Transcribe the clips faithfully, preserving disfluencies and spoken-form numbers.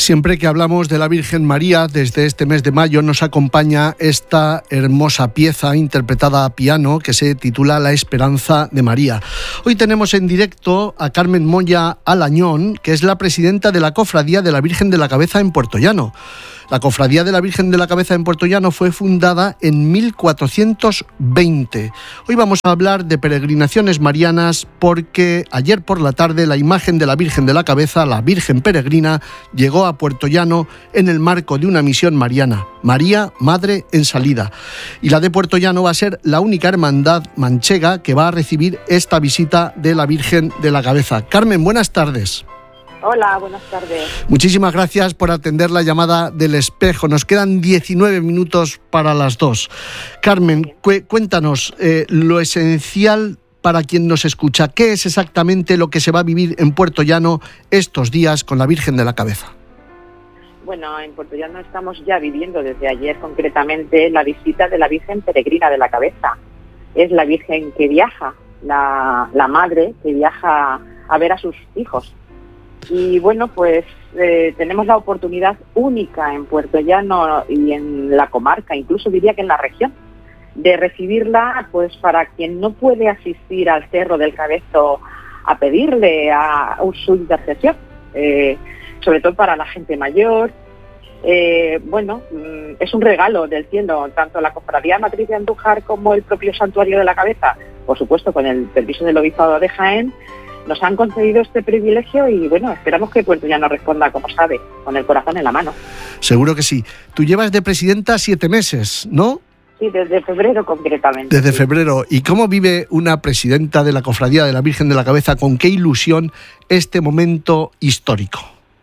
Siempre que hablamos de la Virgen María, desde este mes de mayo nos acompaña esta hermosa pieza interpretada a piano que se titula La Esperanza de María. Hoy tenemos en directo a Carmen Moya Alañón, que es la presidenta de la Cofradía de la Virgen de la Cabeza en Puertollano. La Cofradía de la Virgen de la Cabeza en Puertollano fue fundada en mil cuatrocientos veinte. Hoy vamos a hablar de peregrinaciones marianas porque ayer por la tarde la imagen de la Virgen de la Cabeza, la Virgen Peregrina, llegó a Puertollano en el marco de una misión mariana, María, Madre en Salida. Y la de Puertollano va a ser la única hermandad manchega que va a recibir esta visita de la Virgen de la Cabeza. Carmen, buenas tardes. Hola, buenas tardes. Muchísimas gracias por atender la llamada del Espejo. Nos quedan diecinueve minutos para las dos. Carmen, cu- cuéntanos eh, lo esencial para quien nos escucha. ¿Qué es exactamente lo que se va a vivir en Puertollano estos días con la Virgen de la Cabeza? Bueno, en Puertollano estamos ya viviendo desde ayer concretamente la visita de la Virgen Peregrina de la Cabeza. Es la Virgen que viaja, la, la madre que viaja a ver a sus hijos. Y bueno, pues eh, tenemos la oportunidad única en Puertollano y en la comarca, incluso diría que en la región, de recibirla, pues para quien no puede asistir al Cerro del Cabezo a pedirle a, a su intercesión, eh, sobre todo para la gente mayor. Eh, bueno, es un regalo del cielo, tanto la Cofradía Matriz de Andújar como el propio Santuario de la Cabeza, por supuesto con el permiso del Obispado de Jaén, nos han concedido este privilegio y bueno, esperamos que Puertollano responda como sabe, con el corazón en la mano. Seguro que sí. Tú llevas de presidenta siete meses, ¿no? Sí, desde febrero concretamente. Desde sí. febrero. ¿Y cómo vive una presidenta de la Cofradía de la Virgen de la Cabeza? ¿Con qué ilusión este momento histórico?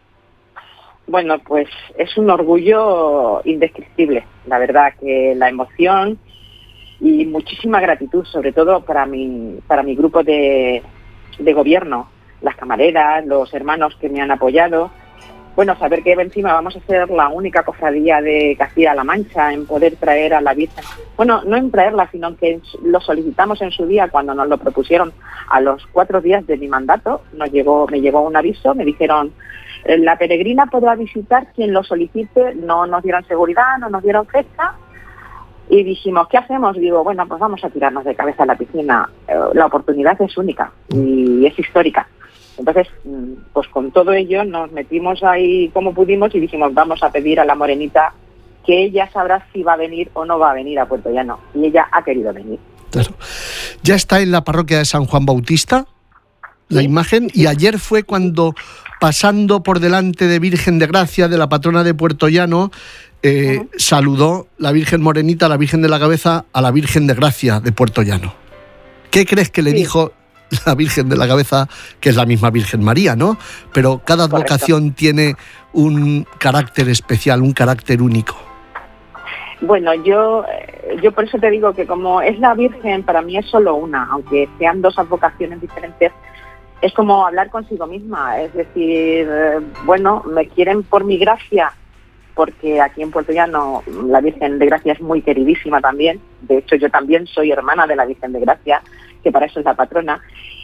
Bueno, pues es un orgullo indescriptible. La verdad que la emoción y muchísima gratitud, sobre todo para mi, para mi grupo de... de gobierno, las camareras, los hermanos que me han apoyado. Bueno, saber que encima vamos a ser la única cofradía de Castilla-La Mancha en poder traer a la Virgen. Bueno, no en traerla, sino que lo solicitamos en su día cuando nos lo propusieron a los cuatro días de mi mandato. Nos llegó, me llegó un aviso, me dijeron, la peregrina podrá visitar quien lo solicite, no nos dieron seguridad, no nos dieron fecha. Y dijimos, ¿qué hacemos? Digo, bueno, pues vamos a tirarnos de cabeza a la piscina. La oportunidad es única y es histórica. Entonces, pues con todo ello nos metimos ahí como pudimos y dijimos, vamos a pedir a la morenita que ella sabrá si va a venir o no va a venir a Puertollano. Y ella ha querido venir. Claro. Ya está en la parroquia de San Juan Bautista la ¿Sí? imagen, y ayer fue cuando, pasando por delante de Virgen de Gracia, de la patrona de Puertollano, Eh, uh-huh. saludó la Virgen Morenita, la Virgen de la Cabeza, a la Virgen de Gracia de Puertollano. ¿Qué crees que le sí. dijo la Virgen de la Cabeza? Que es la misma Virgen María, ¿no? Pero cada Correcto. advocación tiene un carácter especial, un carácter único. Bueno, yo, yo por eso te digo que como es la Virgen, para mí es solo una, aunque sean dos advocaciones diferentes, es como hablar consigo misma. Es decir, bueno, me quieren por mi gracia, porque aquí en Puertollano la Virgen de Gracia es muy queridísima también. De hecho, yo también soy hermana de la Virgen de Gracia, que para eso es la patrona.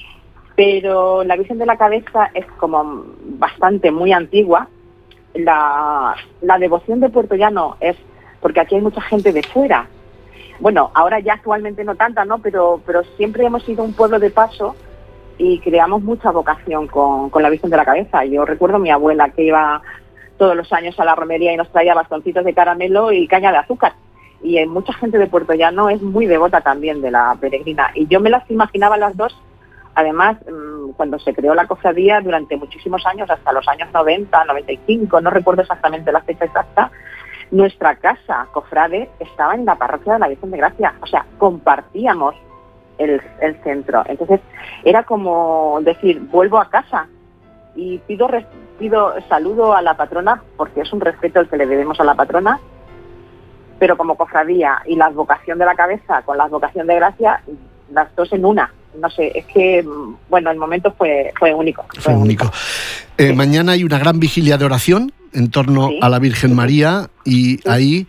Pero la Virgen de la Cabeza es como bastante, muy antigua. La, la devoción de Puertollano es porque aquí hay mucha gente de fuera. Bueno, ahora ya actualmente no tanta, ¿no? Pero, pero siempre hemos sido un pueblo de paso y creamos mucha vocación con, con la Virgen de la Cabeza. Yo recuerdo a mi abuela que iba todos los años a la romería y nos traía bastoncitos de caramelo y caña de azúcar. Y hay mucha gente de Puertollano es muy devota también de la peregrina. Y yo me las imaginaba las dos. Además, cuando se creó la cofradía durante muchísimos años, hasta los años noventa, noventa y cinco, no recuerdo exactamente la fecha exacta, nuestra casa cofrade estaba en la parroquia de la Virgen de Gracia. O sea, compartíamos el, el centro. Entonces, era como decir, vuelvo a casa. Y pido, pido saludo a la patrona, porque es un respeto el que le debemos a la patrona, pero como cofradía y la advocación de la Cabeza con la advocación de Gracia, las dos en una. No sé, es que, bueno, el momento fue, fue único. Fue, fue único. único. Eh, sí. Mañana hay una gran vigilia de oración en torno sí. a la Virgen María y sí. ahí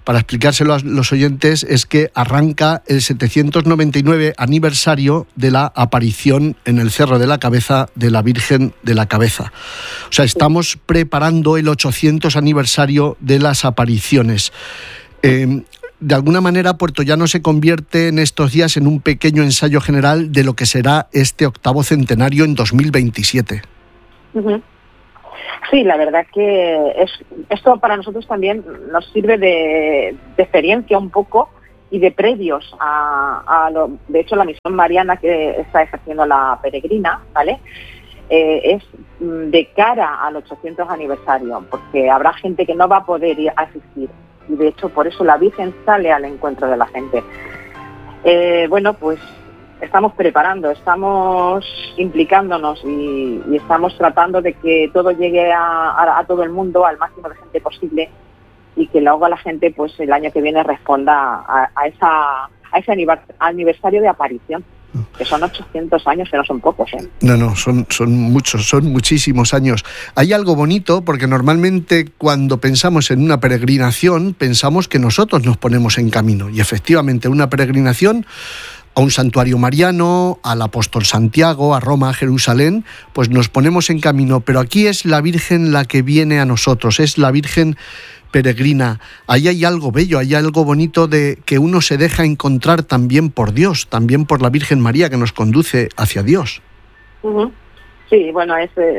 para explicárselo a los oyentes, es que arranca el setecientos noventa y nueve aniversario de la aparición en el Cerro de la Cabeza de la Virgen de la Cabeza. O sea, estamos preparando el ochocientos aniversario de las apariciones. Eh, de alguna manera, Puertollano se convierte en estos días en un pequeño ensayo general de lo que será este octavo centenario en dos mil veintisiete. Uh-huh. Sí, la verdad que es, esto para nosotros también nos sirve de, de experiencia un poco y de previos a, a lo, de hecho la misión mariana que está ejerciendo la peregrina, ¿vale? Eh, es de cara al ochocientos aniversario, porque habrá gente que no va a poder ir a asistir. Y de hecho por eso la Virgen sale al encuentro de la gente. Eh, bueno, pues estamos preparando, estamos implicándonos y, y estamos tratando de que todo llegue a, a, a todo el mundo, al máximo de gente posible, y que luego la gente pues el año que viene responda a, a, esa, a ese aniversario de aparición. Que son ochocientos años, que no son pocos, ¿eh? No, no, son, son muchos, son muchísimos años. Hay algo bonito, porque normalmente cuando pensamos en una peregrinación, pensamos que nosotros nos ponemos en camino. Y efectivamente, una peregrinación a un santuario mariano, al apóstol Santiago, a Roma, a Jerusalén, pues nos ponemos en camino. Pero aquí es la Virgen la que viene a nosotros, es la Virgen peregrina. Ahí hay algo bello, hay algo bonito de que uno se deja encontrar también por Dios, también por la Virgen María que nos conduce hacia Dios. Uh-huh. Sí, bueno, es eh,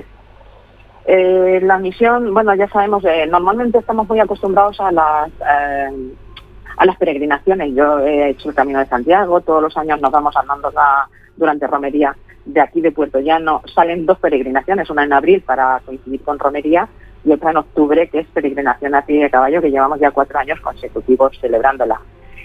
eh, la misión, bueno, ya sabemos, eh, normalmente estamos muy acostumbrados a las eh, a las peregrinaciones. Yo he hecho el Camino de Santiago, todos los años nos vamos andando la, durante romería de aquí de Puertollano. Salen dos peregrinaciones, una en abril para coincidir con romería y otra en octubre, que es peregrinación a pie de caballo, que llevamos ya cuatro años consecutivos celebrándola.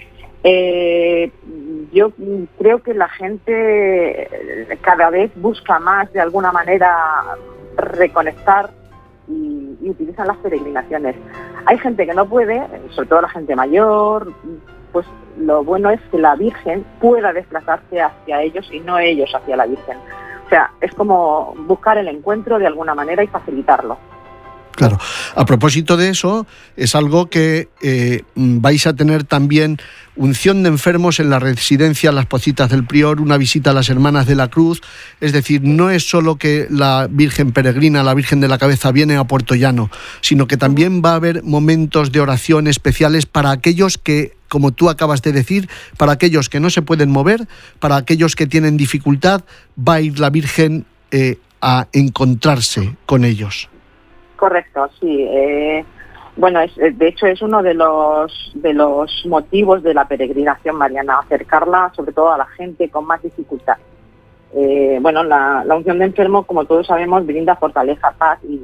Eh, yo creo que la gente cada vez busca más, de alguna manera, reconectar y, y utilizan las peregrinaciones. Hay gente que no puede, sobre todo la gente mayor, pues lo bueno es que la Virgen pueda desplazarse hacia ellos y no ellos hacia la Virgen. O sea, es como buscar el encuentro de alguna manera y facilitarlo. Claro. A propósito de eso, es algo que eh, vais a tener también unción de enfermos en la residencia Las Pocitas del Prior, una visita a las Hermanas de la Cruz. Es decir, no es solo que la Virgen peregrina, la Virgen de la Cabeza, viene a Puertollano, sino que también va a haber momentos de oración especiales para aquellos que, como tú acabas de decir, para aquellos que no se pueden mover, para aquellos que tienen dificultad, va a ir la Virgen eh, a encontrarse con ellos. Correcto, sí. Eh, bueno, es, de hecho es uno de los de los motivos de la peregrinación mariana, acercarla sobre todo a la gente con más dificultad. Eh, bueno, la, la unción de enfermo, como todos sabemos, brinda fortaleza, paz y,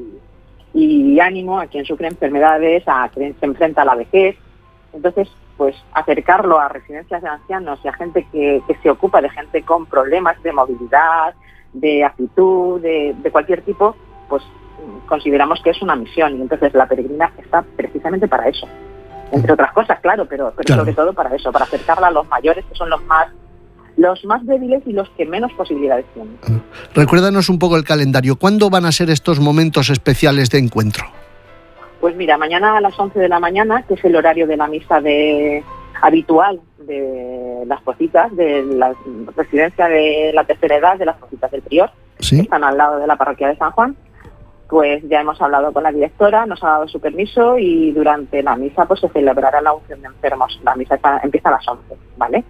y ánimo a quien sufre enfermedades, a quien se enfrenta a la vejez. Entonces, pues acercarlo a residencias de ancianos y a gente que, que se ocupa de gente con problemas de movilidad, de actitud, de, de cualquier tipo, pues consideramos que es una misión, y entonces la peregrina está precisamente para eso, entre otras cosas, claro, pero, pero claro, sobre todo para eso, para acercarla a los mayores, que son los más los más débiles y los que menos posibilidades tienen. Recuérdanos un poco el calendario. ¿Cuándo van a ser estos momentos especiales de encuentro? Pues mira, mañana a las once de la mañana, que es el horario de la misa de habitual de Las Pocitas, de la residencia de la tercera edad de Las Pocitas del Prior, ¿sí? Que están al lado de la parroquia de San Juan. Pues ya hemos hablado con la directora, nos ha dado su permiso y durante la misa pues se celebrará la unción de enfermos. La misa está, empieza a las once, ¿vale?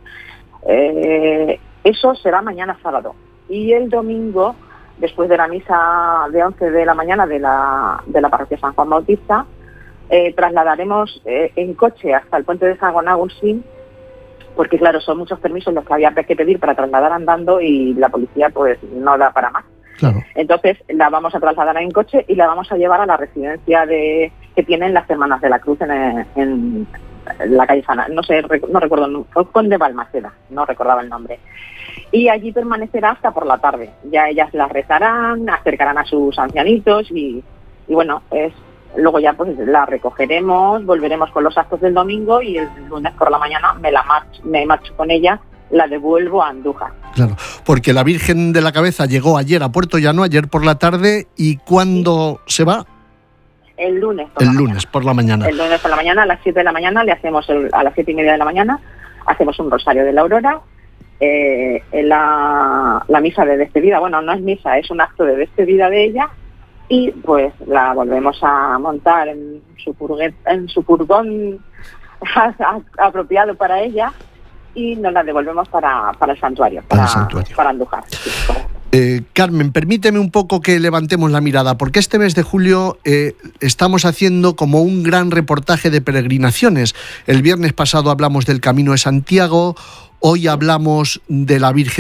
Eh, eso será mañana sábado. Y el domingo, después de la misa de once de la mañana de la, de la parroquia San Juan Bautista, eh, trasladaremos eh, en coche hasta el puente de San Agustín, porque claro, son muchos permisos los que había que pedir para trasladar andando y la policía pues no da para más. Claro. Entonces la vamos a trasladar en coche y la vamos a llevar a la residencia de que tienen las Hermanas de la Cruz en, en, en la calle Sana, no sé, no recuerdo, Conde Balmaceda, no recordaba el nombre. Y allí permanecerá hasta por la tarde. Ya ellas las rezarán, acercarán a sus ancianitos y, y bueno, es luego ya pues la recogeremos, volveremos con los actos del domingo y el lunes por la mañana me la marcho, me marcho con ella, la devuelvo a Andújar. Claro, porque la Virgen de la Cabeza llegó ayer a Puertollano, ayer por la tarde, ¿y cuándo sí. se va? El lunes por, el la, lunes mañana. por la mañana. El lunes por la mañana, a las siete de la mañana, le hacemos el, a las siete y media de la mañana, hacemos un rosario de la aurora, eh, la, la misa de despedida, bueno, no es misa, es un acto de despedida de ella, y pues la volvemos a montar en su, purguet, en su furgón apropiado para ella, y nos la devolvemos para, para el santuario, para, para, el santuario. para Andújar. Sí, Eh, Carmen, permíteme un poco que levantemos la mirada, porque este mes de julio eh, estamos haciendo como un gran reportaje de peregrinaciones. El viernes pasado hablamos del Camino de Santiago, hoy hablamos de la Virgen